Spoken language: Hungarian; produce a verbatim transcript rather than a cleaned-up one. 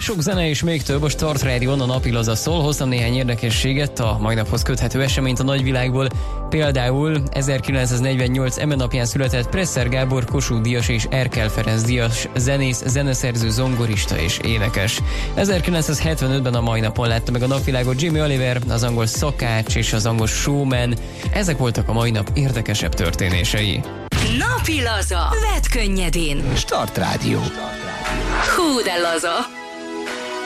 Sok zene és még több, a Start Radio-n a napilaza szól. Hoztam néhány érdekességet, a mai naphoz köthető eseményt a nagyvilágból. Például ezerkilencszáznegyvennyolc eme napján született Presser Gábor, Kossuth Díjas és Erkel Ferenc díjas zenész, zeneszerző, zongorista és énekes. ezerkilencszázhetvenötben a mai napon látta meg a napvilágot Jamie Oliver, az angol szakács és az angol showman. Ezek voltak a mai nap érdekesebb történései. Napilaza. Vedd könnyedén. Start Radio. Hú de laza.